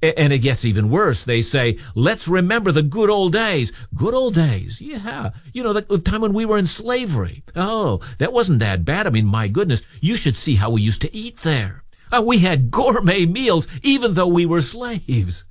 And it gets even worse. They say, let's remember the good old days. Good old days, yeah. The time when we were in slavery. Oh, that wasn't that bad. I mean, my goodness, you should see how we used to eat there. We had gourmet meals, even though we were slaves.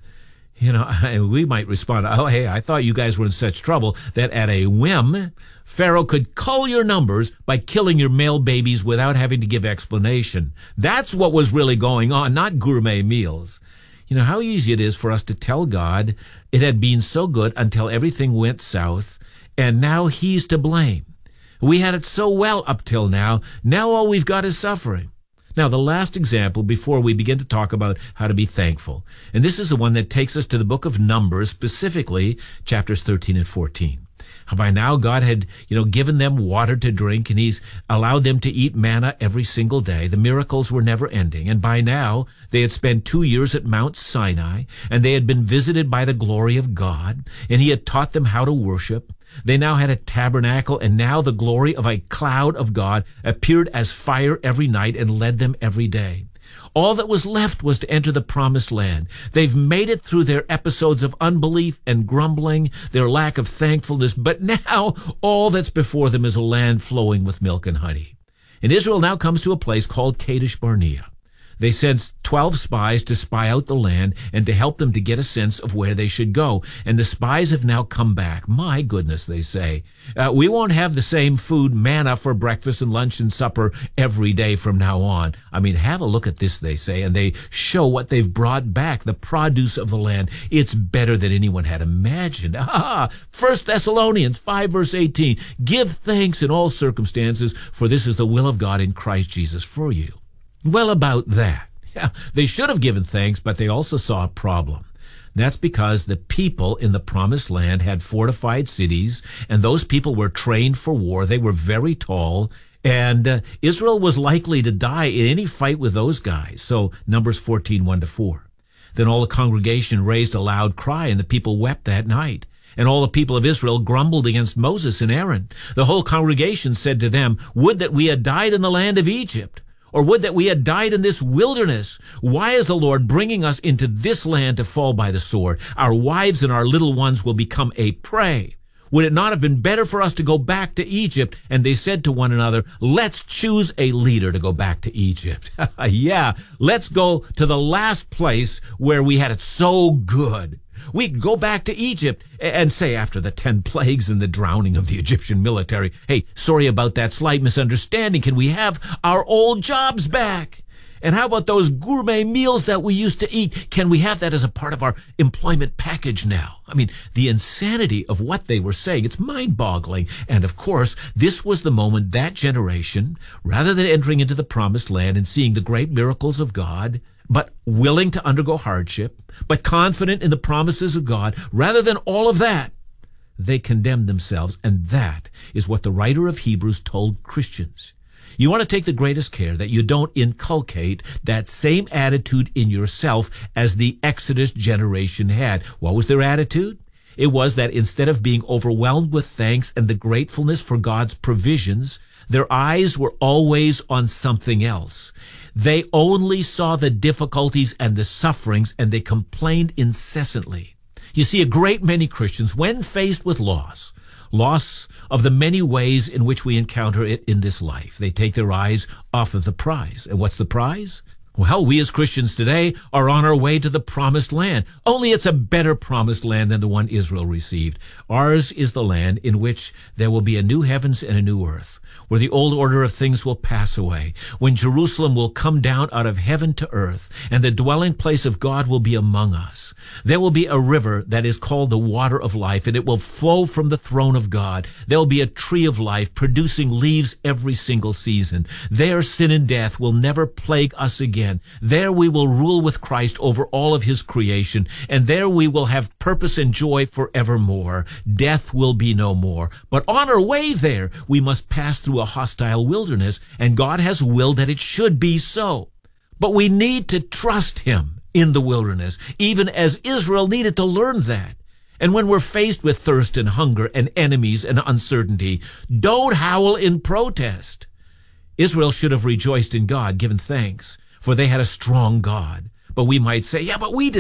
We might respond, oh, hey, I thought you guys were in such trouble that at a whim, Pharaoh could cull your numbers by killing your male babies without having to give explanation. That's what was really going on, not gourmet meals. How easy it is for us to tell God it had been so good until everything went south, and now he's to blame. We had it so well up till now. Now all we've got is suffering. Now, the last example before we begin to talk about how to be thankful. And this is the one that takes us to the book of Numbers, specifically chapters 13 and 14. By now, God had, given them water to drink, and he's allowed them to eat manna every single day. The miracles were never ending. And by now, they had spent 2 years at Mount Sinai, and they had been visited by the glory of God, and he had taught them how to worship. They now had a tabernacle, and now the glory of a cloud of God appeared as fire every night and led them every day. All that was left was to enter the promised land. They've made it through their episodes of unbelief and grumbling, their lack of thankfulness, but now all that's before them is a land flowing with milk and honey. And Israel now comes to a place called Kadesh Barnea. They sent 12 spies to spy out the land and to help them to get a sense of where they should go. And the spies have now come back. My goodness, they say. We won't have the same food, manna, for breakfast and lunch and supper every day from now on. I mean, have a look at this, they say, and they show what they've brought back, the produce of the land. It's better than anyone had imagined. 1 Thessalonians 5 verse 18, give thanks in all circumstances, for this is the will of God in Christ Jesus for you. Well, about that. Yeah, they should have given thanks, but they also saw a problem. That's because the people in the promised land had fortified cities, and those people were trained for war. They were very tall, and Israel was likely to die in any fight with those guys. So Numbers 14, 1-4. Then all the congregation raised a loud cry, and the people wept that night. And all the people of Israel grumbled against Moses and Aaron. The whole congregation said to them, would that we had died in the land of Egypt, or would that we had died in this wilderness. Why is the Lord bringing us into this land to fall by the sword? Our wives and our little ones will become a prey. Would it not have been better for us to go back to Egypt? And they said to one another, let's choose a leader to go back to Egypt. Yeah, let's go to the last place where we had it so good. We could go back to Egypt and say, after the 10 plagues and the drowning of the Egyptian military, hey, sorry about that slight misunderstanding. Can we have our old jobs back? And how about those gourmet meals that we used to eat? Can we have that as a part of our employment package now? I mean, the insanity of what they were saying, it's mind-boggling. And of course, this was the moment that generation, rather than entering into the promised land and seeing the great miracles of God, but willing to undergo hardship, but confident in the promises of God, rather than all of that, they condemned themselves. And that is what the writer of Hebrews told Christians. You want to take the greatest care that you don't inculcate that same attitude in yourself as the Exodus generation had. What was their attitude? It was that instead of being overwhelmed with thanks and the gratefulness for God's provisions, their eyes were always on something else. They only saw the difficulties and the sufferings, and they complained incessantly. You see, a great many Christians, when faced with loss of the many ways in which we encounter it in this life, they take their eyes off of the prize. And what's the prize? Well, we as Christians today are on our way to the promised land. Only it's a better promised land than the one Israel received. Ours is the land in which there will be a new heavens and a new earth, where the old order of things will pass away, when Jerusalem will come down out of heaven to earth, and the dwelling place of God will be among us. There will be a river that is called the water of life, and it will flow from the throne of God. There will be a tree of life producing leaves every single season. There sin and death will never plague us again. There we will rule with Christ over all of his creation, and there we will have purpose and joy forevermore. Death will be no more. But on our way there, we must pass through a hostile wilderness, and God has willed that it should be so. But we need to trust him in the wilderness, even as Israel needed to learn that. And when we're faced with thirst and hunger and enemies and uncertainty, don't howl in protest. Israel should have rejoiced in God, given thanks, for they had a strong God. But we might say, yeah, but we did